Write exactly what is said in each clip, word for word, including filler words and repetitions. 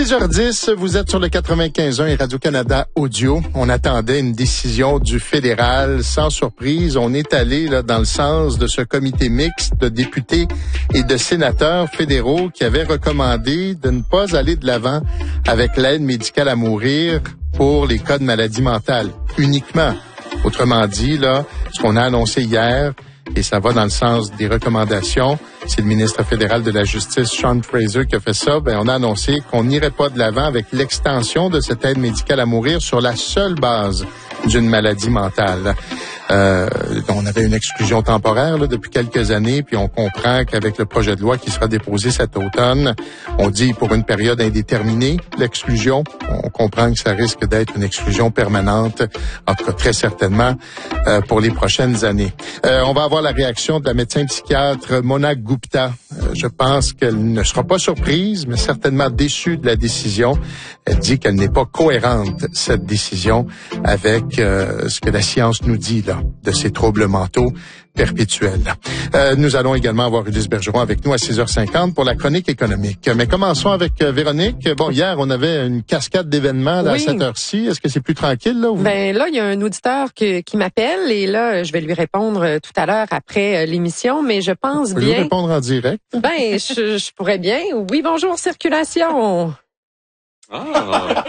six heures dix, vous êtes sur le quatre-vingt-quinze point un et Radio-Canada Audio. On attendait une décision du fédéral. Sans surprise, on est allé là, dans le sens de ce comité mixte de députés et de sénateurs fédéraux qui avait recommandé de ne pas aller de l'avant avec l'aide médicale à mourir pour les cas de maladies mentales uniquement. Autrement dit, là, ce qu'on a annoncé hier, et ça va dans le sens des recommandations, c'est le ministre fédéral de la Justice, Sean Fraser, qui a fait ça. Ben, on a annoncé qu'on n'irait pas de l'avant avec l'extension de cette aide médicale à mourir sur la seule base d'une maladie mentale. Euh, on avait une exclusion temporaire là, depuis quelques années, puis on comprend qu'avec le projet de loi qui sera déposé cet automne, on dit pour une période indéterminée, l'exclusion. On comprend que ça risque d'être une exclusion permanente, en tout cas très certainement, euh, pour les prochaines années. Euh, on va avoir la réaction de la médecin psychiatre Mona Gupta. Euh, je pense qu'elle ne sera pas surprise, mais certainement déçue de la décision. Elle dit qu'elle n'est pas cohérente, cette décision, avec euh, ce que la science nous dit là, de ces troubles mentaux perpétuels. Euh, nous allons également avoir Ulysse Bergeron avec nous à six heures cinquante pour la chronique économique. Mais commençons avec euh, Véronique. Bon, hier, on avait une cascade d'événements là, oui. à cette heure-ci. Est-ce que c'est plus tranquille là? Ou... Ben là, il y a un auditeur qui, qui m'appelle et là, je vais lui répondre euh, tout à l'heure après euh, l'émission, mais je pense Vous bien... Vous répondre en direct? Ben, je, je pourrais bien. Oui, bonjour, circulation. Ah!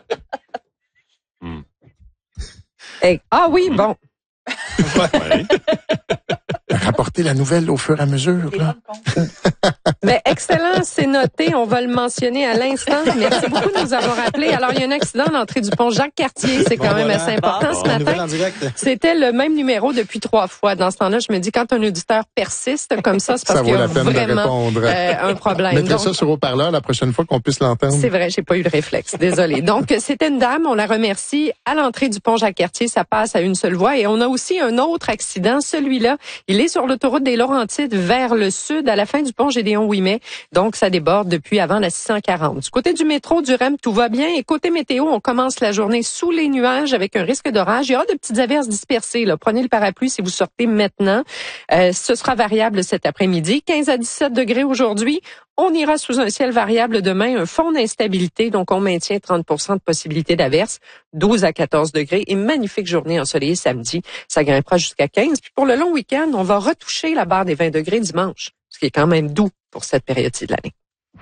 hmm. Hey, ah oui, bon. Ouais. Rapporter la nouvelle au fur et à mesure. Là. Ben, excellent, c'est noté. On va le mentionner à l'instant. Merci beaucoup de nous avoir appelés. Alors, il y a un accident à l'entrée du pont Jacques-Cartier. C'est quand bon, même voilà. assez important bon, ce matin. C'était le même numéro depuis trois fois. Dans ce temps-là, je me dis, quand un auditeur persiste comme ça, c'est parce ça qu'il y a vraiment euh, un problème. Mettez Donc, ça sur haut-parleur la prochaine fois qu'on puisse l'entendre. C'est vrai, j'ai pas eu le réflexe. Désolée. Donc, c'était une dame. On la remercie. À l'entrée du pont Jacques-Cartier, ça passe à une seule voie. Et on a aussi un autre accident. Celui-là, il est sur l'autoroute des Laurentides vers le sud, à la fin du pont Gédéon-Ouimet. Donc, ça déborde depuis avant la six cent quarante. Du côté du métro du R E M, tout va bien. Et côté météo, on commence la journée sous les nuages avec un risque d'orage. Il y aura de petites averses dispersées. Là. Prenez le parapluie si vous sortez maintenant. Euh, ce sera variable cet après-midi. quinze à dix-sept degrés aujourd'hui. On ira sous un ciel variable demain, un fond d'instabilité, donc on maintient trente pour cent de possibilité d'averse, douze à quatorze degrés et magnifique journée ensoleillée samedi. Ça grimpera jusqu'à quinze. Puis pour le long week-end, on va retoucher la barre des vingt degrés dimanche, ce qui est quand même doux pour cette période-ci de l'année.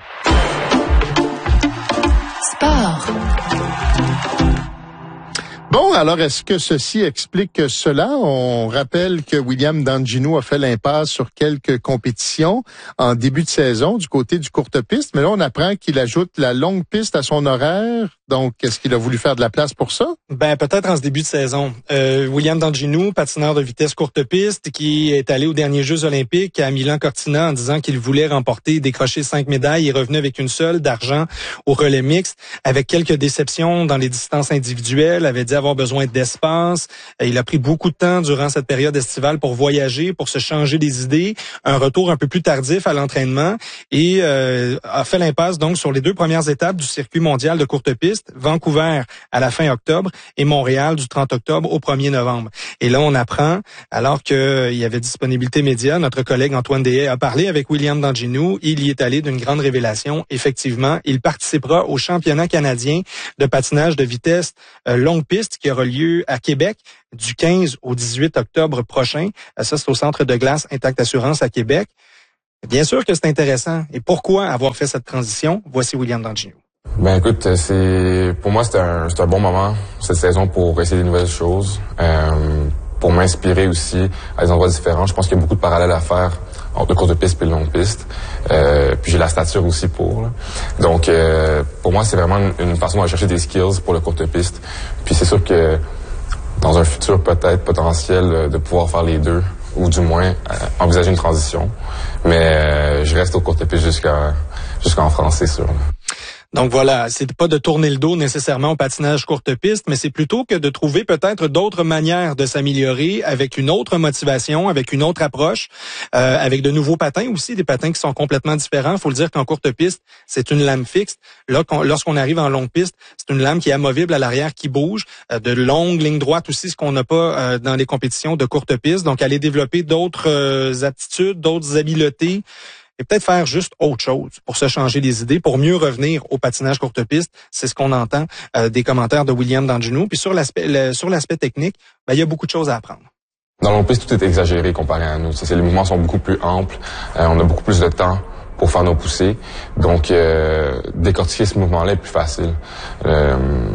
Sport. Bon, alors est-ce que ceci explique cela? On rappelle que William Dangino a fait l'impasse sur quelques compétitions en début de saison du côté du courte piste, mais là on apprend qu'il ajoute la longue piste à son horaire. Donc, est-ce qu'il a voulu faire de la place pour ça? Ben, peut-être en ce début de saison. Euh, William Dangino, patineur de vitesse courte piste, qui est allé aux derniers Jeux olympiques à Milan-Cortina en disant qu'il voulait remporter, décrocher cinq médailles. Il est revenu avec une seule d'argent au relais mixte, avec quelques déceptions dans les distances individuelles, avait dit avoir besoin d'espace. Il a pris beaucoup de temps durant cette période estivale pour voyager, pour se changer des idées. Un retour un peu plus tardif à l'entraînement et euh, a fait l'impasse donc sur les deux premières étapes du circuit mondial de courte piste. Vancouver à la fin octobre et Montréal du trente octobre au premier novembre. Et là, on apprend, alors qu'il y avait disponibilité média, notre collègue Antoine Deshaies a parlé avec William Dangino. Il y est allé d'une grande révélation. Effectivement, il participera au championnat canadien de patinage de vitesse euh, longue piste qui aura lieu à Québec du quinze au dix-huit octobre prochain. Ça, c'est au Centre de glace Intact Assurance à Québec. Bien sûr que c'est intéressant. Et pourquoi avoir fait cette transition? Voici William Dangino. Ben écoute, c'est pour moi c'était un c'est un bon moment cette saison pour essayer des nouvelles choses, euh, pour m'inspirer aussi à des endroits différents. Je pense qu'il y a beaucoup de parallèles à faire entre le courte piste et le longue piste. Euh, puis j'ai la stature aussi pour. Là. Donc euh, pour moi c'est vraiment une, une façon d'aller chercher des skills pour le courte piste. Puis c'est sûr que dans un futur peut-être potentiel de pouvoir faire les deux ou du moins euh, envisager une transition. Mais euh, je reste au courte piste jusqu'à jusqu'en France, c'est sûr. Là. Donc voilà, c'est pas de tourner le dos nécessairement au patinage courte piste, mais c'est plutôt que de trouver peut-être d'autres manières de s'améliorer avec une autre motivation, avec une autre approche, euh, avec de nouveaux patins aussi, des patins qui sont complètement différents. Il faut le dire qu'en courte piste, c'est une lame fixe. Là, lorsqu'on arrive en longue piste, c'est une lame qui est amovible à l'arrière, qui bouge, euh, de longues lignes droites aussi, ce qu'on n'a pas euh, dans les compétitions de courte piste. Donc aller développer d'autres euh, aptitudes, d'autres habiletés. et peut-être faire juste autre chose pour se changer les idées, pour mieux revenir au patinage courte piste. C'est ce qu'on entend euh, des commentaires de William Danjunu. Puis sur l'aspect le, sur l'aspect technique, ben, il y a beaucoup de choses à apprendre. Dans le long piste, tout est exagéré comparé à nous. C'est, les mouvements sont beaucoup plus amples, euh, on a beaucoup plus de temps pour faire nos poussées. Donc, euh, décortiquer ce mouvement-là est plus facile. Euh,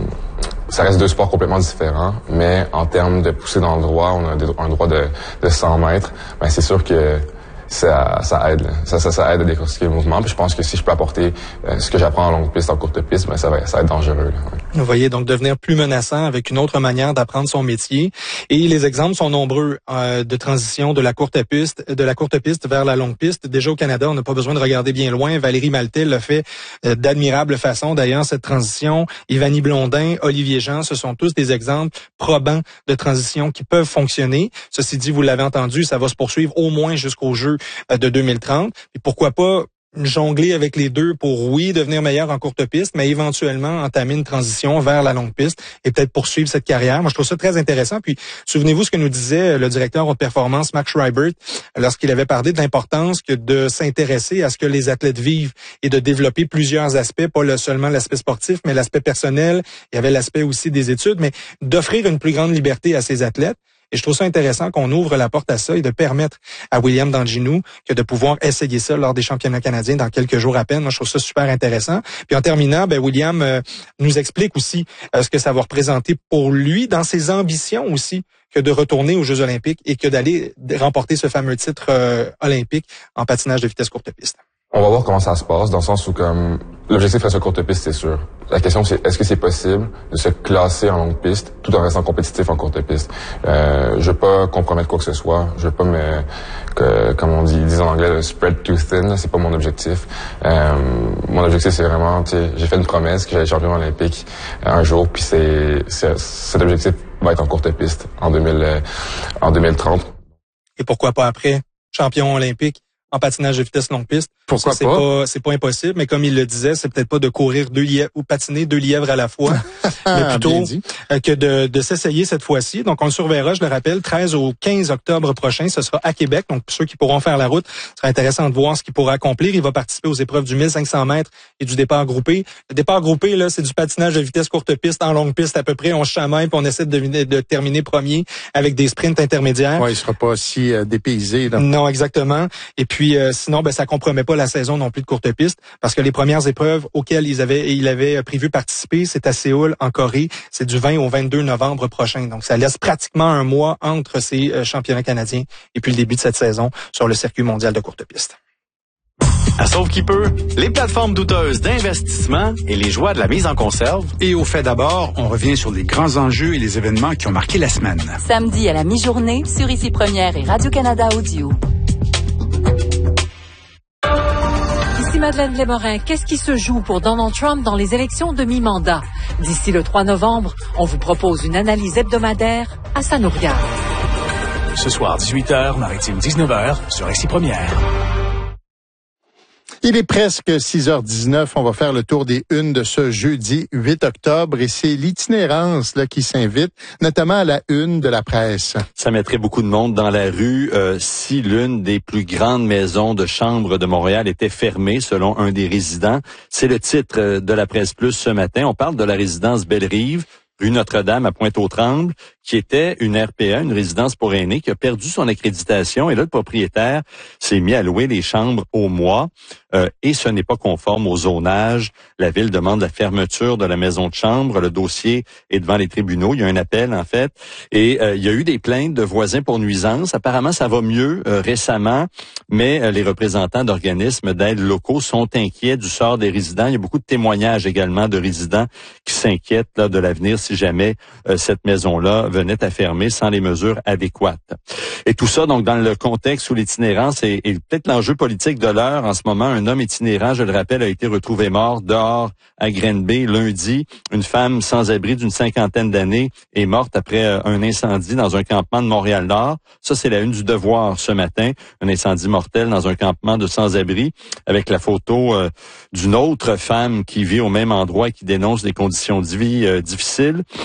ça reste deux sports complètement différents, mais en termes de poussée dans le droit, on a des, un droit de, de cent mètres. Ben, c'est sûr que ça, ça aide. Ça, ça, ça aide à décortiquer le mouvement. Puis je pense que si je peux apporter euh, ce que j'apprends en longue piste, en courte piste, ben, ça va, ça va être dangereux. Là, ouais. Vous voyez, donc devenir plus menaçant avec une autre manière d'apprendre son métier. Et les exemples sont nombreux euh, de transition de la courte piste, de la courte piste vers la longue piste. Déjà au Canada, on n'a pas besoin de regarder bien loin. Valérie Maltais l'a fait euh, d'admirable façon. D'ailleurs, cette transition, Ivanie Blondin, Olivier Jean, ce sont tous des exemples probants de transition qui peuvent fonctionner. Ceci dit, vous l'avez entendu, ça va se poursuivre au moins jusqu'au jeu de deux mille trente. Et pourquoi pas jongler avec les deux pour, oui, devenir meilleur en courte piste, mais éventuellement entamer une transition vers la longue piste et peut-être poursuivre cette carrière. Moi, je trouve ça très intéressant. Puis, souvenez-vous ce que nous disait le directeur haute performance, Max Schreibert, lorsqu'il avait parlé de l'importance que de s'intéresser à ce que les athlètes vivent et de développer plusieurs aspects, pas le, seulement l'aspect sportif, mais l'aspect personnel. Il y avait l'aspect aussi des études, mais d'offrir une plus grande liberté à ces athlètes. Et je trouve ça intéressant qu'on ouvre la porte à ça et de permettre à William Danjunu que de pouvoir essayer ça lors des championnats canadiens dans quelques jours à peine. Moi, je trouve ça super intéressant. Puis en terminant, ben William euh, nous explique aussi euh, ce que ça va représenter pour lui dans ses ambitions aussi que de retourner aux Jeux olympiques et que d'aller remporter ce fameux titre euh, olympique en patinage de vitesse courte piste. On va voir comment ça se passe, dans le sens où comme l'objectif reste courte piste, c'est sûr. La question, c'est est-ce que c'est possible de se classer en longue piste tout en restant compétitif en courte piste? Euh, je veux pas compromettre quoi que ce soit. Je veux pas me, que, comme on dit, disent en anglais, le spread too thin. Là, c'est pas mon objectif. Euh, mon objectif, c'est vraiment, tu sais, j'ai fait une promesse que j'allais être champion olympique un jour, puis c'est, c'est cet objectif va être en courte piste en deux mille, euh, en deux mille trente. Et pourquoi pas après champion olympique en patinage de vitesse longue piste? Pourquoi ça, c'est pas? pas? C'est pas impossible, mais comme il le disait, c'est peut-être pas de courir deux lièvres ou patiner deux lièvres à la fois, mais plutôt que de, de s'essayer cette fois-ci. Donc, on le surveillera, je le rappelle, treize au quinze octobre prochain. Ce sera à Québec. Donc, ceux qui pourront faire la route, ce sera intéressant de voir ce qu'il pourra accomplir. Il va participer aux épreuves du mille cinq cents mètres et du départ groupé. Le départ groupé, là, c'est du patinage de vitesse courte piste en longue piste à peu près. On se chamaille puis on essaie de, deviner, de terminer premier avec des sprints intermédiaires. Ouais, il sera pas si euh, dépaysé, là. Non, exactement. Et puis, euh, sinon, ben, ça compromet pas la saison non plus de courte piste parce que les premières épreuves auxquelles ils avaient, ils avaient prévu participer, c'est à Séoul, en Corée. C'est du vingt au vingt-deux novembre prochain. Donc, ça laisse pratiquement un mois entre ces euh, championnats canadiens et puis le début de cette saison sur le circuit mondial de courte piste. À Sauve qui peut, les plateformes douteuses d'investissement et les joies de la mise en conserve. Et au fait d'abord, on revient sur les grands enjeux et les événements qui ont marqué la semaine. Samedi à la mi-journée sur Ici Première et Radio-Canada Audio. Ici Madeleine Lémorin, qu'est-ce qui se joue pour Donald Trump dans les élections de mi-mandat? D'ici le trois novembre, on vous propose une analyse hebdomadaire à ça nous regarde. Ce soir, dix-huit heures, Maritime dix-neuf heures, sur Ici Première. Il est presque six heures dix-neuf. On va faire le tour des unes de ce jeudi huit octobre et c'est l'itinérance là qui s'invite, notamment à la une de la presse. Ça mettrait beaucoup de monde dans la rue euh, si l'une des plus grandes maisons de chambre de Montréal était fermée, selon un des résidents. C'est le titre de la Presse Plus ce matin. On parle de la résidence Belle-Rive, rue Notre-Dame à Pointe-aux-Trembles, qui était une R P A, une résidence pour aînés, qui a perdu son accréditation. Et là, le propriétaire s'est mis à louer les chambres au mois. Euh, et ce n'est pas conforme au zonage. La Ville demande la fermeture de la maison de chambre. Le dossier est devant les tribunaux. Il y a un appel, en fait. Et euh, il y a eu des plaintes de voisins pour nuisance. Apparemment, ça va mieux euh, récemment. Mais euh, les représentants d'organismes d'aide locaux sont inquiets du sort des résidents. Il y a beaucoup de témoignages également de résidents qui s'inquiètent là, de l'avenir si jamais euh, cette maison-là venait à fermer sans les mesures adéquates. Et tout ça, donc, dans le contexte où l'itinérance est, est peut-être l'enjeu politique de l'heure en ce moment. Un homme itinérant, je le rappelle, a été retrouvé mort dehors à Granby lundi. Une femme sans abri d'une cinquantaine d'années est morte après un incendie dans un campement de Montréal-Nord. Ça, c'est la une du Devoir ce matin. Un incendie mortel dans un campement de sans-abri avec la photo euh, d'une autre femme qui vit au même endroit et qui dénonce des conditions de vie euh, difficiles.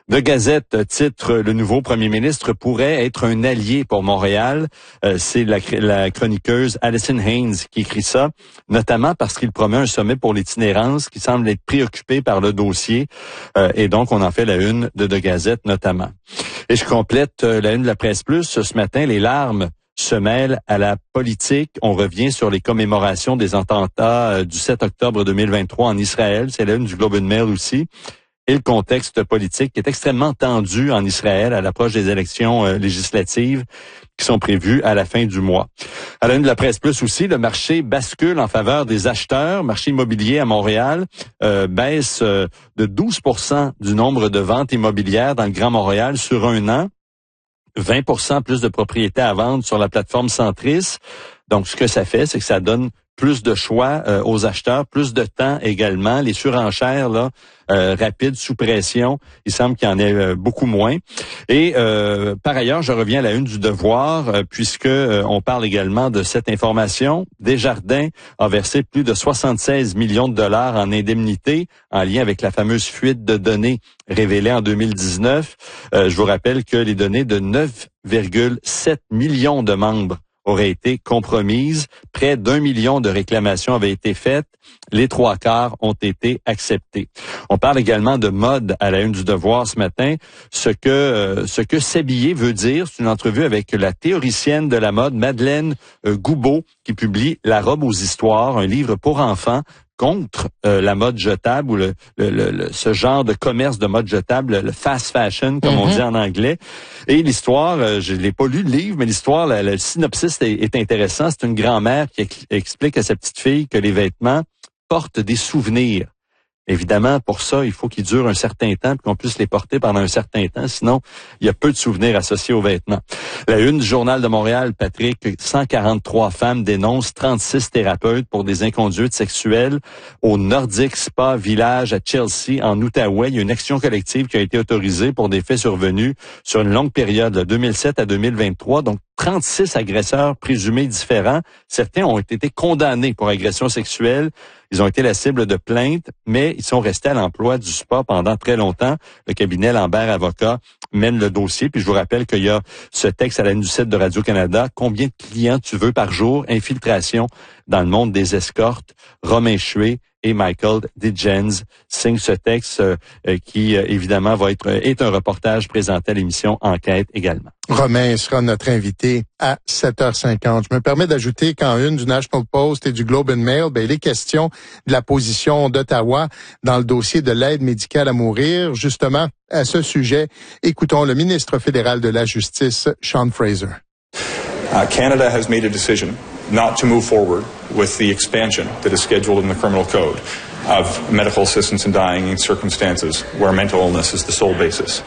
De Gazette titre « Le nouveau premier ministre pourrait être un allié pour Montréal ». Euh, c'est la, la chroniqueuse Alison Haynes qui écrit ça, notamment parce qu'il promet un sommet pour l'itinérance qui semble être préoccupé par le dossier. Euh, et donc, on en fait la une de De Gazette notamment. Et je complète euh, la une de la Presse Plus. Ce matin, les larmes se mêlent à la politique. On revient sur les commémorations des attentats euh, du sept octobre deux mille vingt-trois en Israël. C'est la une du Globe and Mail aussi. Et le contexte politique qui est extrêmement tendu en Israël à l'approche des élections euh, législatives qui sont prévues à la fin du mois. À la une de la Presse Plus aussi, le marché bascule en faveur des acheteurs. Marché immobilier à Montréal euh, baisse euh, de douze pour cent du nombre de ventes immobilières dans le Grand Montréal sur un an. vingt pour cent plus de propriétés à vendre sur la plateforme Centris. Donc, ce que ça fait, c'est que ça donne plus de choix euh, aux acheteurs, plus de temps également. Les surenchères là, euh, rapides, sous pression, il semble qu'il y en ait euh, beaucoup moins. Et euh, par ailleurs, je reviens à la une du Devoir, euh, puisque euh, on parle également de cette information. Desjardins a versé plus de soixante-seize millions de dollars en indemnité en lien avec la fameuse fuite de données révélée en deux mille dix-neuf. Euh, je vous rappelle que les données de neuf virgule sept millions de membres auraient été compromises. Près d'un million de réclamations avaient été faites. Les trois quarts ont été acceptés. On parle également de mode à la une du Devoir ce matin. Ce que euh, ce que s'habiller veut dire, c'est une entrevue avec la théoricienne de la mode, Madeleine euh, Goubeau, qui publie La robe aux histoires, un livre pour enfants contre euh, la mode jetable ou le, le, le, ce genre de commerce de mode jetable, le fast fashion, comme mm-hmm. on dit en anglais. Et l'histoire, euh, je l'ai pas lu le livre, mais l'histoire, le, le synopsis est, est intéressant. C'est une grand-mère qui ex- explique à sa petite fille que les vêtements portent des souvenirs. Évidemment, pour ça, il faut qu'ils durent un certain temps et qu'on puisse les porter pendant un certain temps. Sinon, il y a peu de souvenirs associés aux vêtements. La une du Journal de Montréal, Patrick, cent quarante-trois femmes dénoncent trente-six thérapeutes pour des inconduites sexuelles au Nordic Spa Village à Chelsea, en Outaouais. Il y a une action collective qui a été autorisée pour des faits survenus sur une longue période, de deux mille sept à deux mille vingt-trois. Donc, trente-six agresseurs présumés différents. Certains ont été condamnés pour agression sexuelle. Ils ont été la cible de plaintes, mais ils sont restés à l'emploi du spa pendant très longtemps. Le cabinet Lambert Avocat mène le dossier. Puis je vous rappelle qu'il y a ce texte à la ligne du site de Radio-Canada. Combien de clients tu veux par jour? Infiltration dans le monde des escortes. Romain Chué et Michael Digens signent ce texte euh, qui, euh, évidemment, va être est un reportage présenté à l'émission Enquête également. Romain sera notre invité à sept heures cinquante. Je me permets d'ajouter qu'en une du National Post et du Globe and Mail, ben, il est question de la position d'Ottawa dans le dossier de l'aide médicale à mourir. Justement, à ce sujet, écoutons le ministre fédéral de la Justice, Sean Fraser. Uh, Canada has made a decision not to move forward with the expansion that is scheduled in the criminal code of medical assistance in dying in circumstances where mental illness is the sole basis.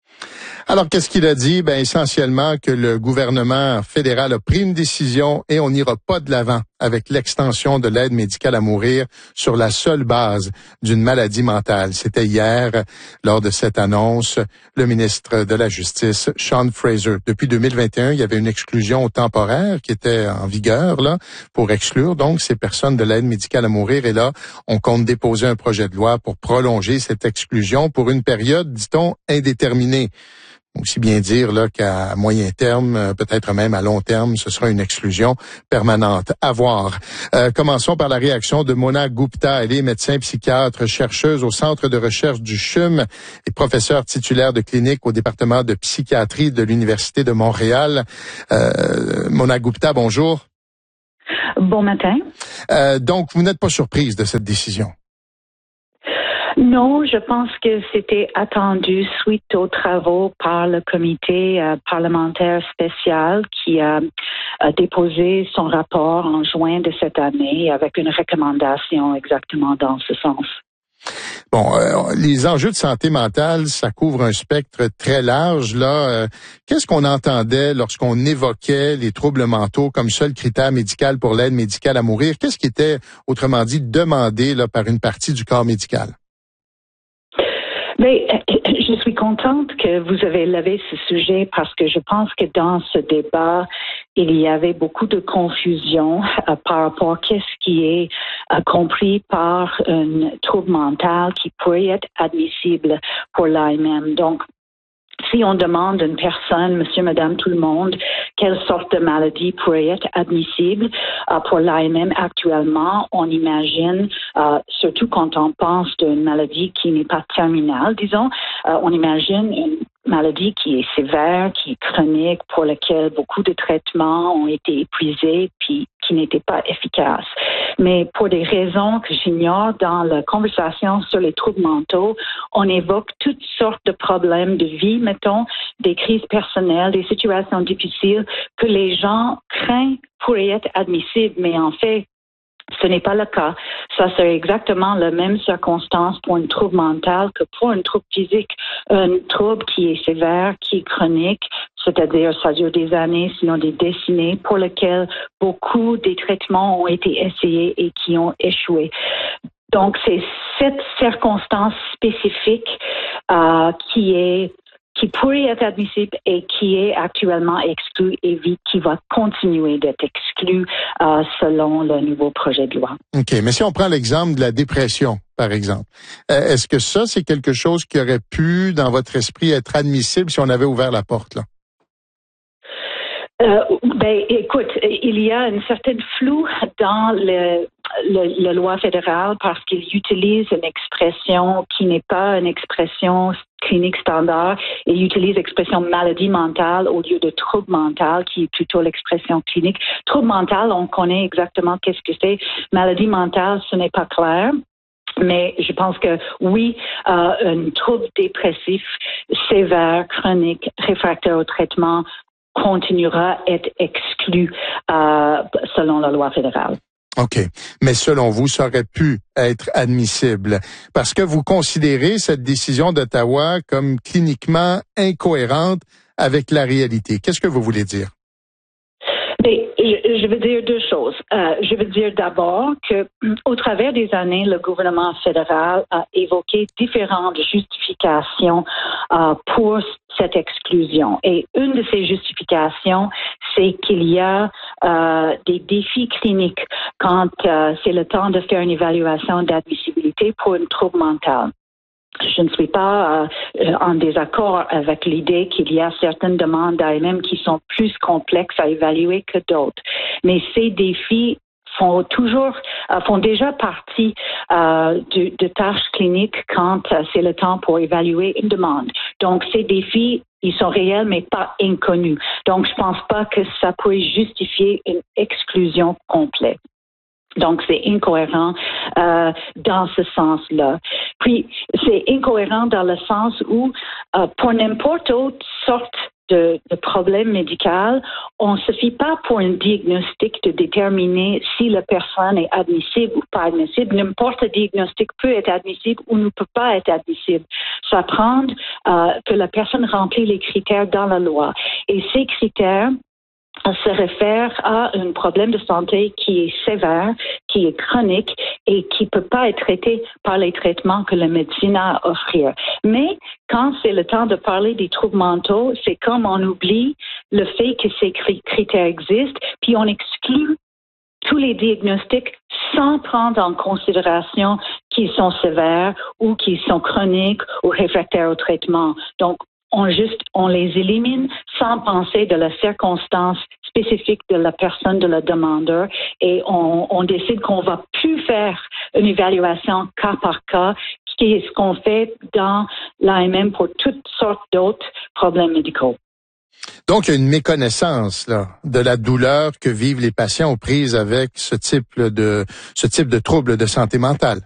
Alors, qu'est-ce qu'il a dit? Ben, essentiellement que le gouvernement fédéral a pris une décision et on n'ira pas de l'avant avec l'extension de l'aide médicale à mourir sur la seule base d'une maladie mentale. C'était hier, lors de cette annonce, le ministre de la Justice, Sean Fraser. Depuis deux mille vingt et un, il y avait une exclusion temporaire qui était en vigueur, là, pour exclure donc ces personnes de l'aide médicale à mourir. Et là, on compte déposer un projet de loi pour prolonger cette exclusion pour une période, dit-on, indéterminée. Aussi bien dire là qu'à moyen terme, peut-être même à long terme, ce sera une exclusion permanente. À voir. Euh, commençons par la réaction de Mona Gupta. Elle est médecin psychiatre, chercheuse au Centre de recherche du C H U M et professeure titulaire de clinique au département de psychiatrie de l'Université de Montréal. Euh, Mona Gupta, bonjour. Bon matin. Euh, donc, vous n'êtes pas surprise de cette décision? Non, je pense que c'était attendu suite aux travaux par le comité euh, parlementaire spécial qui a, a déposé son rapport en juin de cette année avec une recommandation exactement dans ce sens. Bon, euh, les enjeux de santé mentale, ça couvre un spectre très large. Là, euh, qu'est-ce qu'on entendait lorsqu'on évoquait les troubles mentaux comme seul critère médical pour l'aide médicale à mourir? Qu'est-ce qui était, autrement dit, demandé là par une partie du corps médical? Mais Je suis contente que vous avez levé ce sujet parce que je pense que dans ce débat, il y avait beaucoup de confusion euh, par rapport à qu'est-ce qui est euh, compris par un trouble mental qui pourrait être admissible pour l'A M M. Donc, si on demande à une personne, monsieur, madame, tout le monde, quelle sorte de maladie pourrait être admissible euh, pour l'A M M actuellement, on imagine, euh, surtout quand on pense d'une maladie qui n'est pas terminale, disons, euh, on imagine une maladie qui est sévère, qui est chronique, pour laquelle beaucoup de traitements ont été épuisés puis qui n'étaient pas efficaces. Mais pour des raisons que j'ignore, dans la conversation sur les troubles mentaux, on évoque toutes sortes de problèmes de vie, mettons, des crises personnelles, des situations difficiles que les gens craignent pourraient être admissibles, mais en fait, ce n'est pas le cas. Ça serait exactement la même circonstance pour un trouble mental que pour un trouble physique. Un trouble qui est sévère, qui est chronique, c'est-à-dire ça dure des années, sinon des décennies, pour lequel beaucoup des traitements ont été essayés et qui ont échoué. Donc, c'est cette circonstance spécifique euh, qui est qui pourrait être admissible et qui est actuellement exclu et qui va continuer d'être exclu euh, selon le nouveau projet de loi. OK, mais si on prend l'exemple de la dépression, par exemple, euh, est-ce que ça, c'est quelque chose qui aurait pu, dans votre esprit, être admissible si on avait ouvert la porte, là? Euh, ben, écoute, il y a une certaine flou dans le, le, la loi fédérale parce qu'il utilise une expression qui n'est pas une expression clinique standard et il utilise l'expression maladie mentale au lieu de trouble mental qui est plutôt l'expression clinique. Trouble mental, on connaît exactement qu'est-ce que c'est. Maladie mentale, ce n'est pas clair. Mais je pense que oui, euh, un trouble dépressif sévère, chronique, réfractaire au traitement continuera à être exclu euh, selon la loi fédérale. OK. Mais selon vous, ça aurait pu être admissible parce que vous considérez cette décision d'Ottawa comme cliniquement incohérente avec la réalité. Qu'est-ce que vous voulez dire? Mais je veux dire deux choses. Euh, je veux dire d'abord que, au travers des années, le gouvernement fédéral a évoqué différentes justifications euh, pour cette exclusion. Et une de ces justifications, c'est qu'il y a euh, des défis cliniques quand euh, c'est le temps de faire une évaluation d'admissibilité pour un trouble mental. Je ne suis pas euh, en désaccord avec l'idée qu'il y a certaines demandes d'A M M qui sont plus complexes à évaluer que d'autres. Mais ces défis font toujours, euh, font déjà partie euh, de, de tâches cliniques quand euh, c'est le temps pour évaluer une demande. Donc, ces défis, ils sont réels, mais pas inconnus. Donc, je pense pas que ça pourrait justifier une exclusion complète. Donc, c'est incohérent euh, dans ce sens-là. Puis, c'est incohérent dans le sens où, euh, pour n'importe autre sorte de, de problème médical, on ne se fie pas pour un diagnostic de déterminer si la personne est admissible ou pas admissible. N'importe quel diagnostic peut être admissible ou ne peut pas être admissible. Ça prend euh, que la personne remplit les critères dans la loi. Et ces critères se réfère à un problème de santé qui est sévère, qui est chronique et qui ne peut pas être traité par les traitements que la médecine a à offrir. Mais quand c'est le temps de parler des troubles mentaux, c'est comme on oublie le fait que ces critères existent, puis on exclut tous les diagnostics sans prendre en considération qu'ils sont sévères ou qu'ils sont chroniques ou réfractaires au traitement. Donc, on juste, on les élimine sans penser de la circonstance spécifique de la personne, de la demandeur, et on, on décide qu'on va plus faire une évaluation cas par cas, qui est ce qu'on fait dans l'A M M pour toutes sortes d'autres problèmes médicaux. Donc, il y a une méconnaissance là, de la douleur que vivent les patients aux prises avec ce type de, ce type de troubles de santé mentale.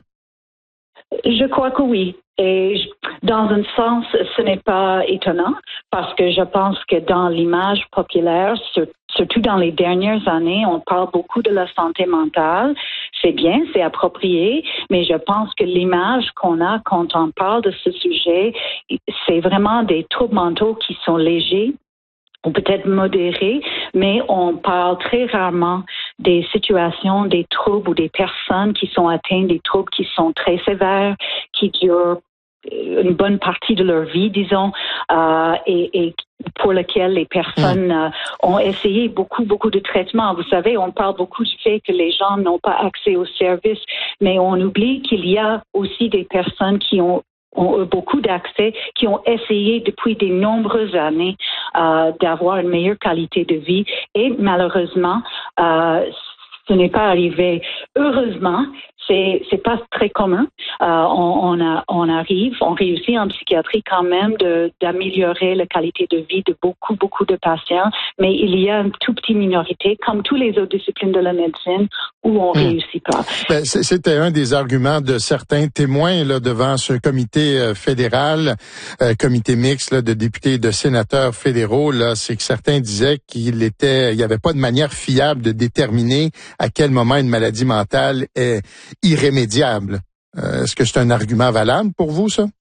Je crois que oui. Et dans un sens, ce n'est pas étonnant parce que je pense que dans l'image populaire, surtout dans les dernières années, on parle beaucoup de la santé mentale. C'est bien, c'est approprié, mais je pense que l'image qu'on a quand on parle de ce sujet, c'est vraiment des troubles mentaux qui sont légers ou peut-être modérés, mais on parle très rarement des situations, des troubles ou des personnes qui sont atteintes des troubles qui sont très sévères, qui durent une bonne partie de leur vie, disons, euh, et, et pour lequel les personnes euh, ont essayé beaucoup, beaucoup de traitements. Vous savez, on parle beaucoup du fait que les gens n'ont pas accès aux services, mais on oublie qu'il y a aussi des personnes qui ont ont eu beaucoup d'accès, qui ont essayé depuis de nombreuses années euh, d'avoir une meilleure qualité de vie. Et malheureusement, euh, ce n'est pas arrivé. Heureusement, c'est c'est pas très commun. Euh, on, on, a, on arrive, on réussit en psychiatrie quand même de, d'améliorer la qualité de vie de beaucoup, beaucoup de patients, mais il y a une toute petite minorité, comme tous les autres disciplines de la médecine, où on mmh. réussit pas. Ben, c'était un des arguments de certains témoins là, devant ce comité euh, fédéral, euh, comité mixte là, de députés et de sénateurs fédéraux, là, c'est que certains disaient qu'il était, il n'y avait pas de manière fiable de déterminer à quel moment une maladie mentale est irrémédiable. Euh, est-ce que c'est un argument valable pour vous, ça?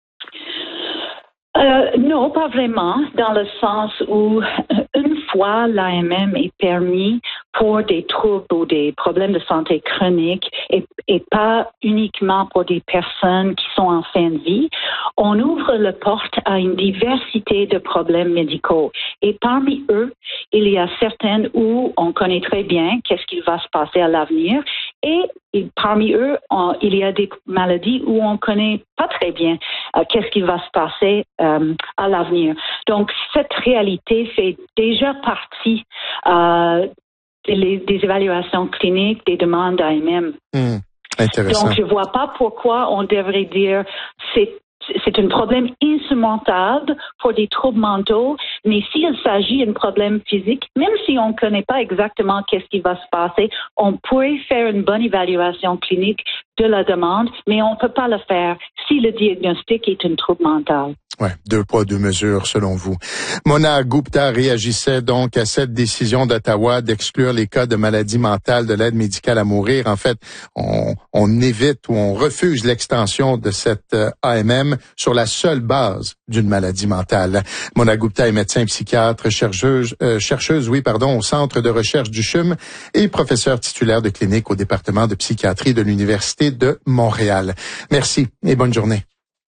Euh, non, pas vraiment, dans le sens où une fois l'A M M est permis pour des troubles ou des problèmes de santé chroniques et, et pas uniquement pour des personnes qui sont en fin de vie, on ouvre la porte à une diversité de problèmes médicaux. Et parmi eux, il y a certaines où on connaît très bien qu'est-ce qui va se passer à l'avenir. Et, et parmi eux, on, il y a des maladies où on connaît pas très bien euh, qu'est-ce qui va se passer euh, à l'avenir. Donc, cette réalité fait déjà partie euh, des, des évaluations cliniques, des demandes d'A M M. Mmh, intéressant. Donc, je vois pas pourquoi on devrait dire c'est c'est un problème insurmontable pour des troubles mentaux, mais s'il s'agit d'un problème physique, même si on ne connaît pas exactement qu'est-ce qui va se passer, on pourrait faire une bonne évaluation clinique de la demande, mais on ne peut pas le faire si le diagnostic est un trouble mental. Ouais, deux poids, deux mesures, selon vous. Mona Gupta réagissait donc à cette décision d'Ottawa d'exclure les cas de maladie mentale de l'aide médicale à mourir. En fait, on, on évite ou on refuse l'extension de cette euh, A M M sur la seule base d'une maladie mentale. Mona Gupta est médecin psychiatre, chercheuse, euh, chercheuse, oui, pardon, au Centre de recherche du C H U M et professeure titulaire de clinique au département de psychiatrie de l'Université de Montréal. Merci et bonne journée.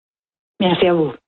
Merci à vous.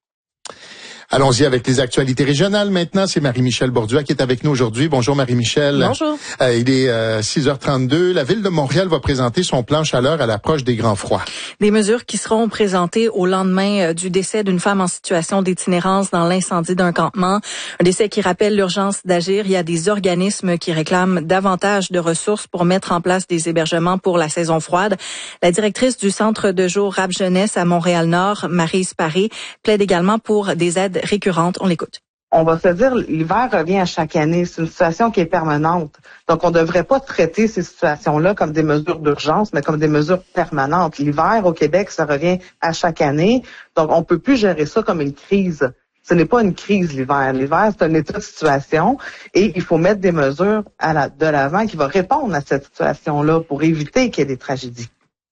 Allons-y avec les actualités régionales. Maintenant, c'est Marie-Michel Borduas qui est avec nous aujourd'hui. Bonjour Marie-Michel. Bonjour. Euh, il est euh, six heures trente-deux. La Ville de Montréal va présenter son plan chaleur à l'approche des grands froids. Des mesures qui seront présentées au lendemain du décès d'une femme en situation d'itinérance dans l'incendie d'un campement. Un décès qui rappelle l'urgence d'agir. Il y a des organismes qui réclament davantage de ressources pour mettre en place des hébergements pour la saison froide. La directrice du Centre de jour Rap Jeunesse à Montréal-Nord, Maryse Paré, plaide également pour des aides récurrente. On l'écoute. On va se dire, l'hiver revient à chaque année. C'est une situation qui est permanente. Donc, on ne devrait pas traiter ces situations-là comme des mesures d'urgence, mais comme des mesures permanentes. L'hiver au Québec, ça revient à chaque année. Donc, on peut plus gérer ça comme une crise. Ce n'est pas une crise, l'hiver. L'hiver, c'est un état de situation et il faut mettre des mesures à la, de l'avant qui vont répondre à cette situation-là pour éviter qu'il y ait des tragédies.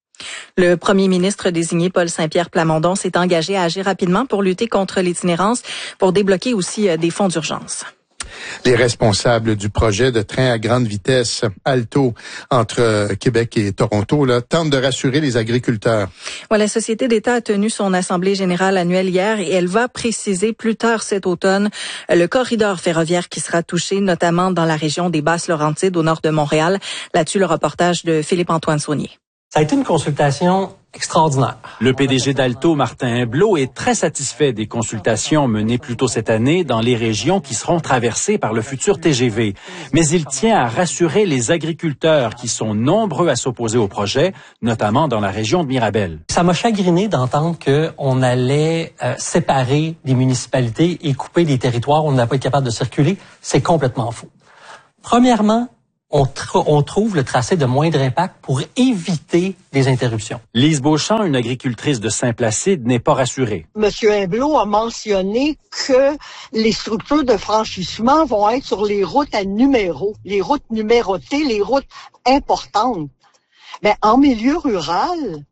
Le premier ministre désigné, Paul Saint-Pierre Plamondon, s'est engagé à agir rapidement pour lutter contre l'itinérance, pour débloquer aussi des fonds d'urgence. Les responsables du projet de train à grande vitesse Alto entre Québec et Toronto là, tentent de rassurer les agriculteurs. Ouais, la Société d'État a tenu son assemblée générale annuelle hier et elle va préciser plus tard cet automne le corridor ferroviaire qui sera touché, notamment dans la région des Basses-Laurentides au nord de Montréal. Là-dessus, le reportage de Philippe-Antoine Saunier. Ça a été une consultation extraordinaire. Le P D G d'Alto, Martin Hublot, est très satisfait des consultations menées plus tôt cette année dans les régions qui seront traversées par le futur T G V. Mais il tient à rassurer les agriculteurs qui sont nombreux à s'opposer au projet, notamment dans la région de Mirabel. Ça m'a chagriné d'entendre qu'on allait euh, séparer des municipalités et couper des territoires où on n'a pas été capable de circuler. C'est complètement faux. Premièrement, On, tr- on trouve le tracé de moindre impact pour éviter les interruptions. Lise Beauchamp, une agricultrice de Saint-Placide, n'est pas rassurée. Monsieur Hublot a mentionné que les structures de franchissement vont être sur les routes à numéro, les routes numérotées, les routes importantes. Mais en milieu rural,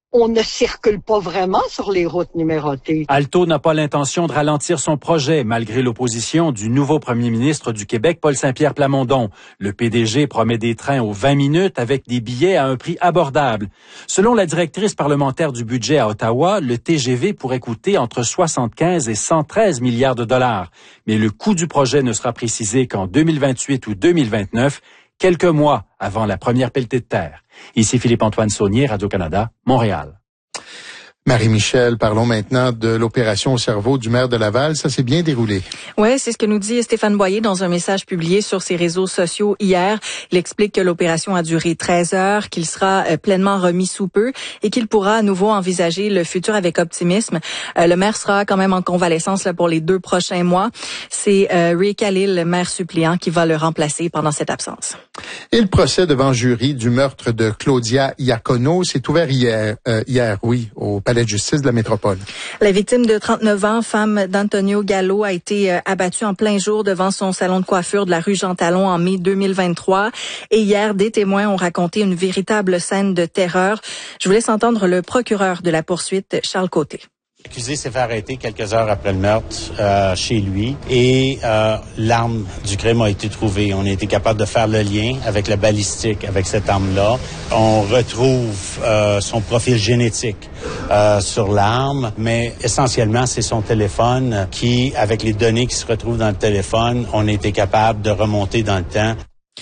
on ne circule pas vraiment sur les routes numérotées. Alto n'a pas l'intention de ralentir son projet, malgré l'opposition du nouveau premier ministre du Québec, Paul Saint-Pierre Plamondon. Le P D G promet des trains aux vingt minutes avec des billets à un prix abordable. Selon la directrice parlementaire du budget à Ottawa, le T G V pourrait coûter entre soixante-quinze et cent treize milliards de dollars. Mais le coût du projet ne sera précisé qu'en deux mille vingt-huit ou deux mille vingt-neuf, quelques mois avant la première pelletée de terre. Ici Philippe-Antoine Saunier, Radio-Canada, Montréal. Marie-Michel, parlons maintenant de l'opération au cerveau du maire de Laval. Ça s'est bien déroulé. Oui, c'est ce que nous dit Stéphane Boyer dans un message publié sur ses réseaux sociaux hier. Il explique que l'opération a duré treize heures, qu'il sera pleinement remis sous peu et qu'il pourra à nouveau envisager le futur avec optimisme. Euh, le maire sera quand même en convalescence là, pour les deux prochains mois. C'est euh, Ray Khalil, le maire suppléant, qui va le remplacer pendant cette absence. Et le procès devant jury du meurtre de Claudia Iacono s'est ouvert hier, euh, hier, oui, au Palais de justice de la métropole. La victime de trente-neuf ans, femme d'Antonio Gallo, a été euh, abattue en plein jour devant son salon de coiffure de la rue Jean Talon en mai deux mille vingt-trois. Et hier, des témoins ont raconté une véritable scène de terreur. Je vous laisse entendre le procureur de la poursuite, Charles Côté. L'accusé s'est fait arrêter quelques heures après le meurtre euh, chez lui et euh, l'arme du crime a été trouvée. On a été capable de faire le lien avec la balistique, avec cette arme-là. On retrouve euh, son profil génétique euh, sur l'arme, mais essentiellement, c'est son téléphone qui, avec les données qui se retrouvent dans le téléphone, on a été capable de remonter dans le temps.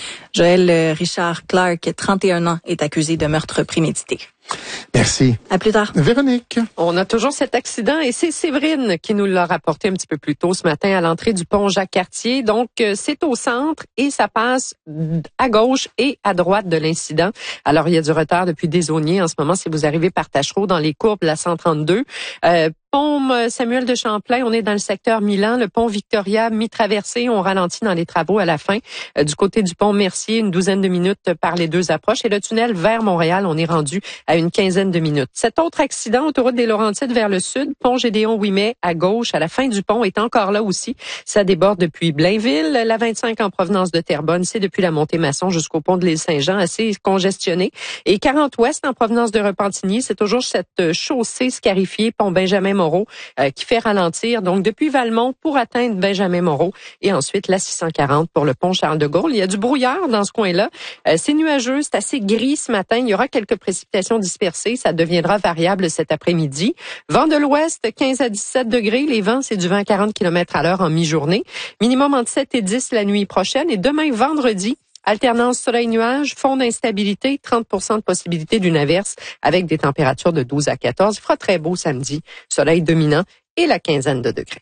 Joël Richard Clark, trente et un ans, est accusé de meurtre prémédité. Merci. À plus tard. Véronique. On a toujours cet accident et c'est Séverine qui nous l'a rapporté un petit peu plus tôt ce matin à l'entrée du pont Jacques-Cartier. Donc, c'est au centre et ça passe à gauche et à droite de l'incident. Alors, il y a du retard depuis Desaulniers en ce moment si vous arrivez par Tachereau dans les courbes de la cent trente-deux. Euh, Pont Samuel de Champlain, on est dans le secteur Milan. Le pont Victoria, mi-traversé, on ralentit dans les travaux à la fin. Euh, du côté du pont Mercier, une douzaine de minutes par les deux approches. Et le tunnel vers Montréal, on est rendu à une quinzaine de minutes. Cet autre accident, autoroute des Laurentides vers le sud, pont Gédéon-Ouimet à gauche, à la fin du pont, est encore là aussi. Ça déborde depuis Blainville. La vingt-cinq en provenance de Terrebonne, c'est depuis la Montée-Masson jusqu'au pont de l'Île-Saint-Jean, assez congestionné. Et quarante ouest en provenance de Repentigny, c'est toujours cette chaussée scarifiée, pont Benjamin-Moreau, euh, qui fait ralentir. Donc, depuis Valmont pour atteindre Benjamin-Moreau et ensuite la six cent quarante pour le pont Charles-de-Gaulle. Il y a du brouillard dans ce coin-là. Euh, c'est nuageux, c'est assez gris ce matin. Il y aura quelques précipitations dispersées. Ça deviendra variable cet après-midi. Vent de l'ouest, quinze à dix-sept degrés. Les vents, c'est du vent à quarante kilomètres à l'heure en mi-journée. Minimum entre sept et dix la nuit prochaine. Et demain, vendredi, alternance soleil-nuage, fond d'instabilité, trente pour cent de possibilité d'une averse avec des températures de douze à quatorze. Il fera très beau samedi, soleil dominant et la quinzaine de degrés.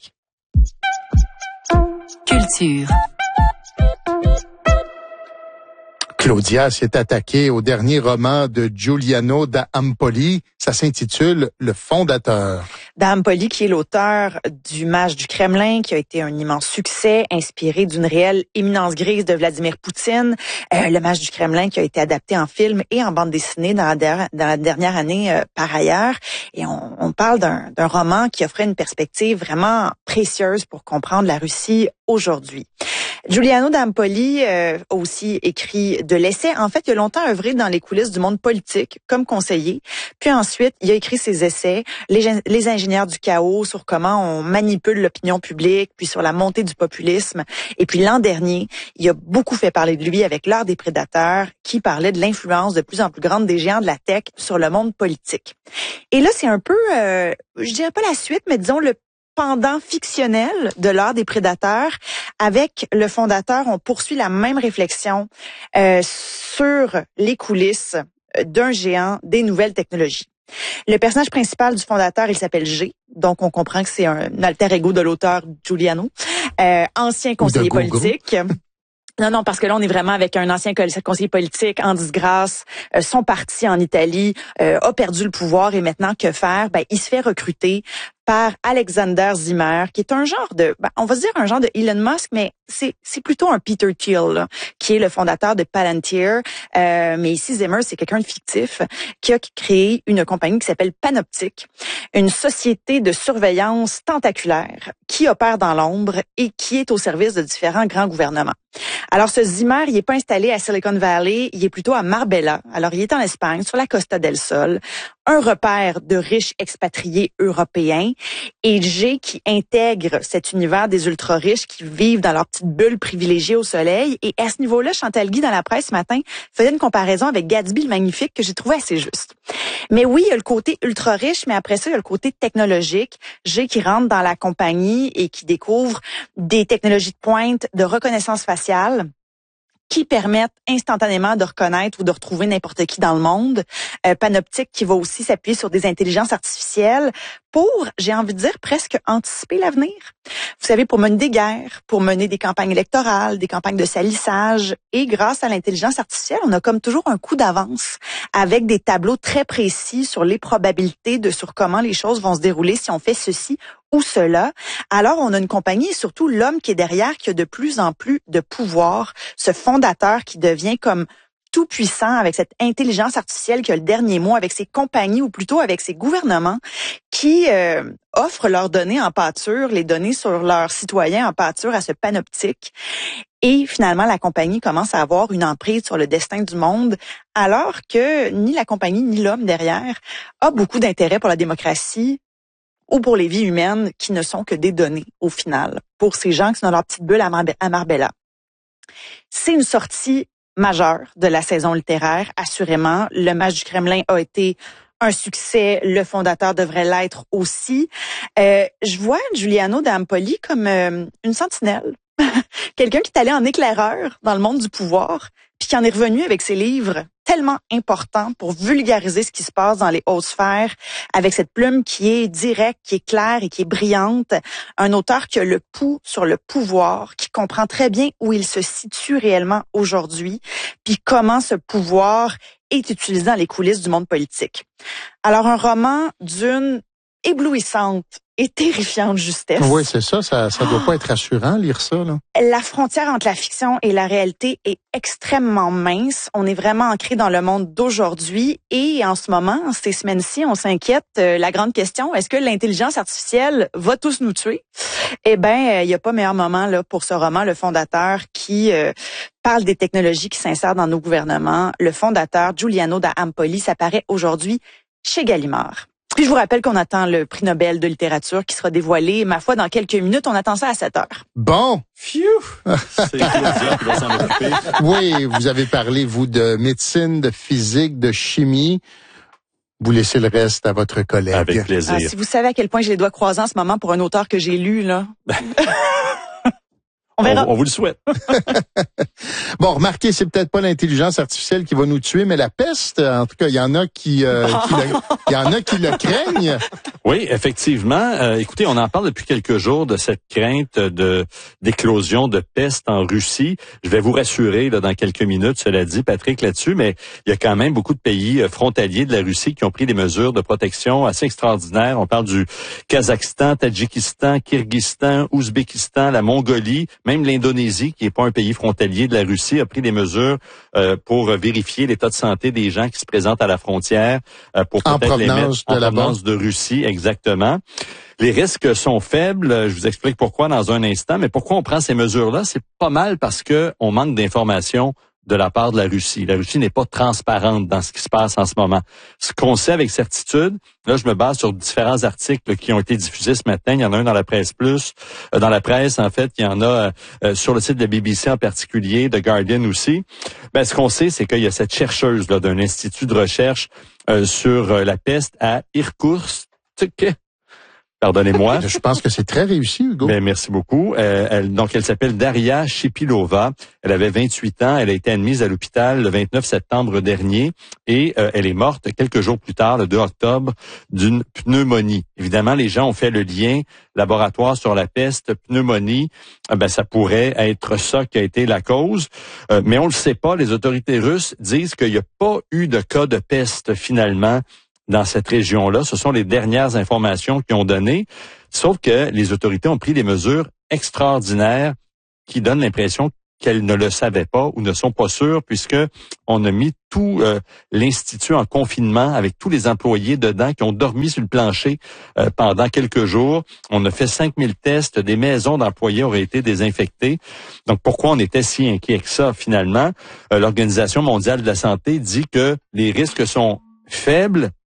Culture. Claudia s'est attaquée au dernier roman de Giuliano da Empoli. Ça s'intitule « Le fondateur ». Da Empoli, qui est l'auteur du Mage du Kremlin, qui a été un immense succès, inspiré d'une réelle éminence grise de Vladimir Poutine. Euh, le Mage du Kremlin qui a été adapté en film et en bande dessinée dans la, der- dans la dernière année euh, par ailleurs. Et on, on parle d'un, d'un roman qui offrait une perspective vraiment précieuse pour comprendre la Russie aujourd'hui. Giuliano da Empoli euh, a aussi écrit de l'essai. En fait, il a longtemps œuvré dans les coulisses du monde politique comme conseiller. Puis ensuite, il a écrit ses essais, les, les ingénieurs du chaos, sur comment on manipule l'opinion publique, puis sur la montée du populisme. Et puis l'an dernier, il a beaucoup fait parler de lui avec L'Heure des prédateurs, qui parlait de l'influence de plus en plus grande des géants de la tech sur le monde politique. Et là, c'est un peu, euh, je dirais pas la suite, mais disons le pendant fictionnel de L'Heure des prédateurs. Avec le fondateur, on poursuit la même réflexion euh, sur les coulisses d'un géant des nouvelles technologies. Le personnage principal du fondateur, il s'appelle G, donc on comprend que c'est un alter ego de l'auteur Giuliano, euh, ancien conseiller politique. Non, non, parce que là, on est vraiment avec un ancien conseiller politique en disgrâce. Euh, son parti en Italie euh, a perdu le pouvoir et maintenant, que faire? Ben, il se fait recruter par Alexander Zimmer, qui est un genre de, ben, on va dire un genre de Elon Musk, mais c'est c'est plutôt un Peter Thiel, là, qui est le fondateur de Palantir. Euh, mais ici, Zimmer, c'est quelqu'un de fictif qui a créé une compagnie qui s'appelle Panoptic, une société de surveillance tentaculaire qui opère dans l'ombre et qui est au service de différents grands gouvernements. Alors, ce Zimmer, il est pas installé à Silicon Valley, il est plutôt à Marbella. Alors, il est en Espagne, sur la Costa del Sol. un repère de riches expatriés européens, et G qui intègre cet univers des ultra-riches qui vivent dans leur petite bulle privilégiée au soleil. Et à ce niveau-là, Chantal Guy, dans la presse ce matin, faisait une comparaison avec Gatsby le Magnifique que j'ai trouvé assez juste. Mais oui, il y a le côté ultra-riche, mais après ça, il y a le côté technologique. G qui rentre dans la compagnie et qui découvre des technologies de pointe de reconnaissance faciale qui permettent instantanément de reconnaître ou de retrouver n'importe qui dans le monde. Euh, Panoptique qui va aussi s'appuyer sur des intelligences artificielles pour, j'ai envie de dire, presque anticiper l'avenir. Vous savez, pour mener des guerres, pour mener des campagnes électorales, des campagnes de salissage, et grâce à l'intelligence artificielle, on a comme toujours un coup d'avance avec des tableaux très précis sur les probabilités de sur comment les choses vont se dérouler si on fait ceci ou cela. Alors, on a une compagnie et surtout l'homme qui est derrière qui a de plus en plus de pouvoir, ce fondateur qui devient comme tout puissant avec cette intelligence artificielle qui a le dernier mot, avec ses compagnies ou plutôt avec ses gouvernements qui euh, offrent leurs données en pâture, les données sur leurs citoyens en pâture à ce Panoptique. Et finalement, la compagnie commence à avoir une emprise sur le destin du monde, alors que ni la compagnie ni l'homme derrière a beaucoup d'intérêt pour la démocratie ou pour les vies humaines qui ne sont que des données au final, pour ces gens qui sont dans leur petite bulle à, Mar- à Marbella. C'est une sortie majeure de la saison littéraire, assurément. Le match du Kremlin a été un succès, le fondateur devrait l'être aussi. Euh, je vois Giuliano d'Ampoli comme euh, une sentinelle, quelqu'un qui est allé en éclaireur dans le monde du pouvoir, puis qui en est revenu avec ses livres tellement importants pour vulgariser ce qui se passe dans les hautes sphères, avec cette plume qui est directe, qui est claire et qui est brillante. Un auteur qui a le pouls sur le pouvoir, qui comprend très bien où il se situe réellement aujourd'hui, puis comment ce pouvoir est utilisé dans les coulisses du monde politique. Alors, un roman d'une éblouissante et terrifiante justesse. Oui, c'est ça. Ça, ça doit pas être rassurant, lire ça, là. La frontière entre la fiction et la réalité est extrêmement mince. On est vraiment ancré dans le monde d'aujourd'hui. Et en ce moment, ces semaines-ci, on s'inquiète. Euh, la grande question, est-ce que l'intelligence artificielle va tous nous tuer? Eh ben, il n'y a pas meilleur moment là pour ce roman, le fondateur qui euh, parle des technologies qui s'insèrent dans nos gouvernements. Le fondateur, Giuliano d'Ampoli, s'apparaît aujourd'hui chez Gallimard. Puis je vous rappelle qu'on attend le prix Nobel de littérature qui sera dévoilé, ma foi, dans quelques minutes. On attend ça à sept heures. Bon. Phew! C'est Claudia qui va s'en occuper. Oui, vous avez parlé, vous, de médecine, de physique, de chimie. Vous laissez le reste à votre collègue. Avec plaisir. Ah, si vous savez à quel point j'ai les doigts croisés en ce moment pour un auteur que j'ai lu, là... On verra. On, on vous le souhaite. Bon, remarquez, c'est peut-être pas l'intelligence artificielle qui va nous tuer, mais la peste, en tout cas, il y en a qui, euh, qui le, il y en a qui le craignent. Oui, effectivement. Euh, écoutez, on en parle depuis quelques jours de cette crainte de d'éclosion de peste en Russie. Je vais vous rassurer là, dans quelques minutes, cela dit, Patrick, là-dessus, mais il y a quand même beaucoup de pays euh, frontaliers de la Russie qui ont pris des mesures de protection assez extraordinaires. On parle du Kazakhstan, Tadjikistan, Kirghizistan, Ouzbékistan, la Mongolie. Même l'Indonésie, qui n'est pas un pays frontalier de la Russie, a pris des mesures euh, pour vérifier l'état de santé des gens qui se présentent à la frontière euh, pour peut-être les mettre en provenance de Russie, exactement. Les risques sont faibles. Je vous explique pourquoi dans un instant. Mais pourquoi on prend ces mesures-là? C'est pas mal parce que on manque d'informations de la part de la Russie. La Russie n'est pas transparente dans ce qui se passe en ce moment. Ce qu'on sait avec certitude, là, je me base sur différents articles qui ont été diffusés ce matin. Il y en a un dans la presse plus, euh, dans la presse, en fait, il y en a euh, sur le site de B B C en particulier, de Guardian aussi. Ben, ce qu'on sait, c'est qu'il y a cette chercheuse là d'un institut de recherche euh, sur euh, la peste à Irkoutsk. Pardonnez-moi. Je pense que c'est très réussi, Hugo. Ben, merci beaucoup. Euh, elle, donc, elle s'appelle Daria Shipilova. Elle avait vingt-huit ans. Elle a été admise à l'hôpital le vingt-neuf septembre dernier et euh, elle est morte quelques jours plus tard, le deux octobre, d'une pneumonie. Évidemment, les gens ont fait le lien laboratoire sur la peste, pneumonie. Euh, ben, ça pourrait être ça qui a été la cause. Euh, mais on le sait pas. Les autorités russes disent qu'il n'y a pas eu de cas de peste finalement dans cette région-là. Ce sont les dernières informations qu'ils ont données, sauf que les autorités ont pris des mesures extraordinaires qui donnent l'impression qu'elles ne le savaient pas ou ne sont pas sûres, puisque on a mis tout euh, l'institut en confinement avec tous les employés dedans qui ont dormi sur le plancher euh, pendant quelques jours. On a fait cinq mille tests, des maisons d'employés auraient été désinfectées. Donc, pourquoi on était si inquiet que ça, finalement? Euh, L'Organisation mondiale de la santé dit que les risques sont faibles,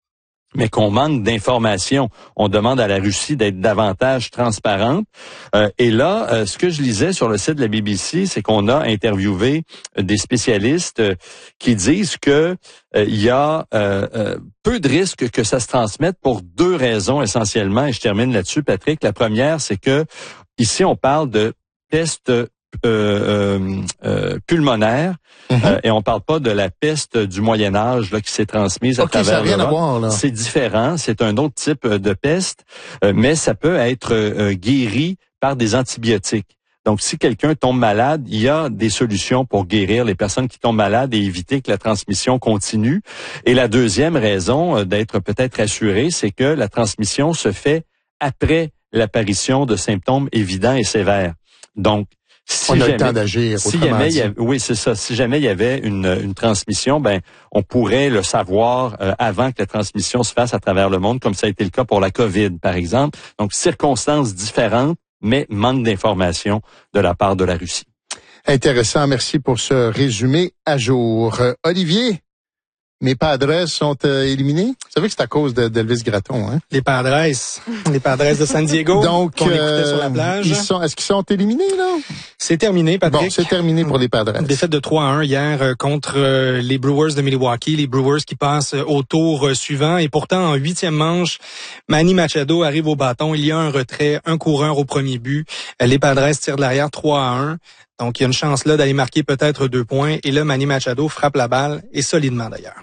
mais qu'on manque d'informations. On demande à la Russie d'être davantage transparente. Euh, et là, euh, ce que je lisais sur le site de la B B C, c'est qu'on a interviewé des spécialistes euh, qui disent que euh, il y a euh, euh, peu de risques que ça se transmette pour deux raisons essentiellement. Et je termine là-dessus, Patrick. La première, c'est que ici, on parle de peste Euh, euh, euh, pulmonaire mm-hmm. euh, et on parle pas de la peste du Moyen Âge là qui s'est transmise okay, à travers ça a rien à voir, là. C'est différent, c'est un autre type de peste, euh, mais ça peut être euh, guéri par des antibiotiques. Donc, si quelqu'un tombe malade, il y a des solutions pour guérir les personnes qui tombent malades et éviter que la transmission continue. Et la deuxième raison euh, d'être peut-être assuré, c'est que la transmission se fait après l'apparition de symptômes évidents et sévères. Donc, Si on a jamais, le temps d'agir. Si jamais il y avait, oui, c'est ça. Si jamais il y avait une, une transmission, ben, on pourrait le savoir euh, avant que la transmission se fasse à travers le monde, comme ça a été le cas pour la COVID, par exemple. Donc, circonstances différentes, mais manque d'informations de la part de la Russie. Intéressant. Merci pour ce résumé à jour. Euh, Olivier, mes Padres sont euh, éliminés? Vous savez que c'est à cause de, d'Elvis Gratton, hein? Les Padres. Les Padres de San Diego. Donc, qu'on écoutait euh, sur la plage. Ils sont, est-ce qu'ils sont éliminés, là? C'est terminé, Patrick. Bon, c'est terminé pour les Padres. Défaite de trois à un hier euh, contre euh, les Brewers de Milwaukee. Les Brewers qui passent euh, au tour euh, suivant. Et pourtant, en huitième manche, Manny Machado arrive au bâton. Il y a un retrait, un coureur au premier but. Euh, les Padres tirent de l'arrière trois à un. Donc, il y a une chance là d'aller marquer peut-être deux points. Et là, Manny Machado frappe la balle, et solidement d'ailleurs.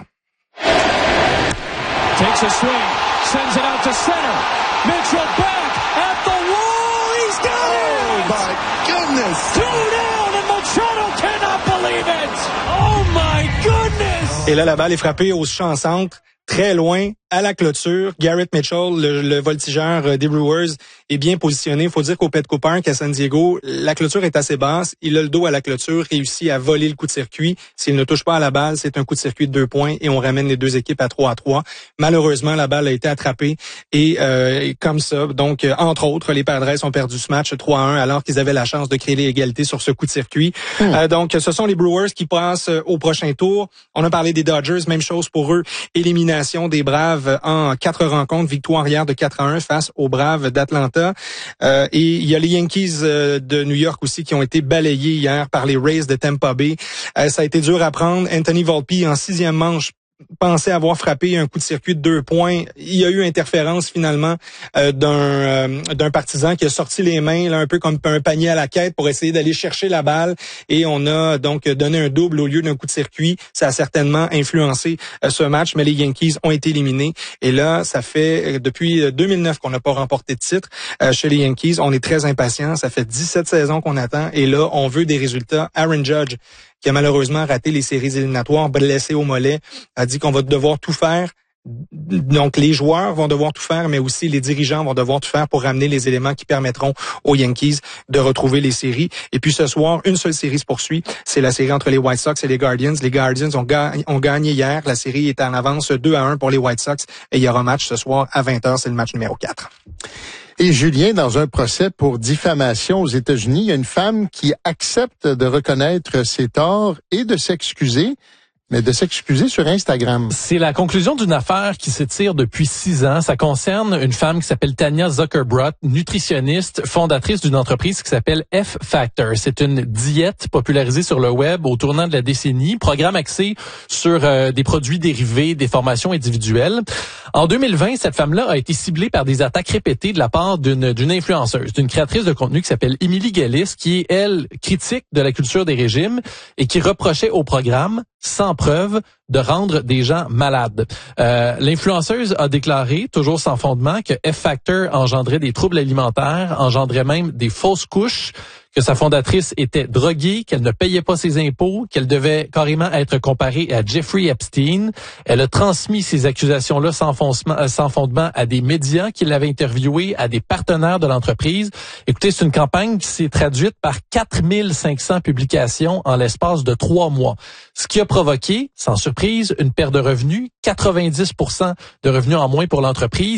Takes a swing, sends it out to center. Mitchell back at the wall. He's got it! Oh, my goodness! Two down, and Machado cannot believe it! Oh, my goodness! Et là, la balle est frappée au champ centre, très loin, à la clôture. Garrett Mitchell, le, le voltigeur des Brewers, est bien positionné. Il faut dire qu'au Petco Park à San Diego, la clôture est assez basse. Il a le dos à la clôture, réussit à voler le coup de circuit. S'il ne touche pas à la balle, c'est un coup de circuit de deux points et on ramène les deux équipes à trois à trois. Malheureusement, la balle a été attrapée et, euh, et comme ça, donc euh, entre autres, les Padres ont perdu ce match trois à un alors qu'ils avaient la chance de créer l'égalité sur ce coup de circuit. Mmh. Euh, donc, ce sont les Brewers qui passent au prochain tour. On a parlé des Dodgers, même chose pour eux. Élimination des Braves en quatre rencontres, victoire hier de quatre à un face aux Braves d'Atlanta. Euh, et il y a les Yankees euh, de New York aussi qui ont été balayés hier par les Rays de Tampa Bay. Euh, ça a été dur à prendre. Anthony Volpe en sixième manche pensait avoir frappé un coup de circuit de deux points. Il y a eu interférence finalement euh, d'un euh, d'un partisan qui a sorti les mains là, un peu comme un panier à la quête pour essayer d'aller chercher la balle et on a donc donné un double au lieu d'un coup de circuit. Ça a certainement influencé euh, ce match, mais les Yankees ont été éliminés et là, ça fait euh, depuis deux mille neuf qu'on n'a pas remporté de titre euh, chez les Yankees. On est très impatients. Ça fait dix-sept saisons qu'on attend et là, on veut des résultats. Aaron Judge, qui a malheureusement raté les séries éliminatoires, blessé au mollet, a dit qu'on va devoir tout faire. Donc, les joueurs vont devoir tout faire, mais aussi les dirigeants vont devoir tout faire pour ramener les éléments qui permettront aux Yankees de retrouver les séries. Et puis, ce soir, une seule série se poursuit. C'est la série entre les White Sox et les Guardians. Les Guardians ont, ga- ont gagné hier. La série est en avance deux à un pour les White Sox. Et il y aura un match ce soir à vingt heures. C'est le match numéro quatre. Et Julien, dans un procès pour diffamation aux États-Unis, il y a une femme qui accepte de reconnaître ses torts et de s'excuser, mais de s'excuser sur Instagram. C'est la conclusion d'une affaire qui s'étire depuis six ans. Ça concerne une femme qui s'appelle Tanya Zuckerbrot, nutritionniste, fondatrice d'une entreprise qui s'appelle F-Factor. C'est une diète popularisée sur le web au tournant de la décennie, programme axé sur euh, des produits dérivés, des formations individuelles. En deux mille vingt, cette femme-là a été ciblée par des attaques répétées de la part d'une, d'une influenceuse, d'une créatrice de contenu qui s'appelle Emily Gellis, qui est, elle, critique de la culture des régimes et qui reprochait au programme, sans preuve, de rendre des gens malades. Euh, l'influenceuse a déclaré, toujours sans fondement, que F-Factor engendrait des troubles alimentaires, engendrait même des fausses couches, que sa fondatrice était droguée, qu'elle ne payait pas ses impôts, qu'elle devait carrément être comparée à Jeffrey Epstein. Elle a transmis ces accusations-là sans fondement, sans fondement à des médias qui l'avaient interviewée, à des partenaires de l'entreprise. Écoutez, c'est une campagne qui s'est traduite par quatre mille cinq cents publications en l'espace de trois mois. Ce qui a provoqué, sans surprise, une perte de revenus, quatre-vingt-dix pour cent de revenus en moins pour l'entreprise.